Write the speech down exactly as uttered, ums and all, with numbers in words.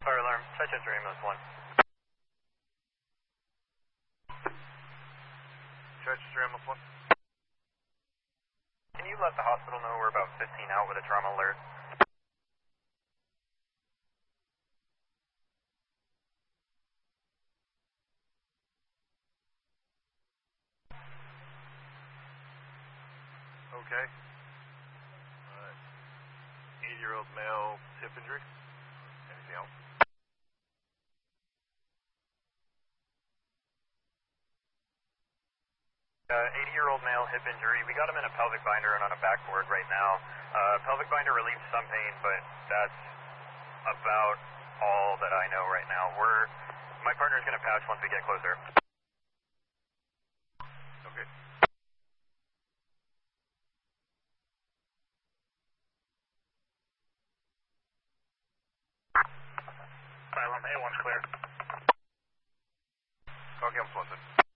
Fire alarm, Chichester ambulance one. Chichester ambulance one. Can you let the hospital know we're about fifteen out with a trauma alert? Okay. Uh, eighty-year-old male, hip injury. Anything else? eighty-year-old male, hip injury. We got him in a pelvic binder and on a backboard right now. Uh, pelvic binder relieves some pain, but that's about all that I know right now. We're, my partner's going to patch once we get closer. Okay. Fire alarm, A one's clear. Okay, I'm Swanson.